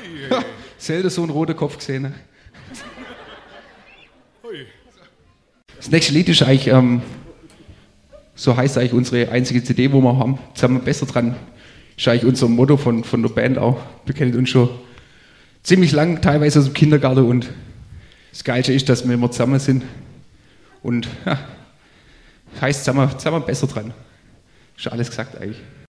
Selten so einen roten Kopf gesehen. Ne? Das nächste Lied ist eigentlich, so heißt eigentlich unsere einzige CD, wo wir haben, zusammen besser dran. Ist eigentlich unser Motto von der Band auch. Wir kennen uns schon ziemlich lang, teilweise aus dem Kindergarten, und das Geilste ist, dass wir immer zusammen sind. Und ja, heißt zusammen besser dran. Ist alles gesagt eigentlich.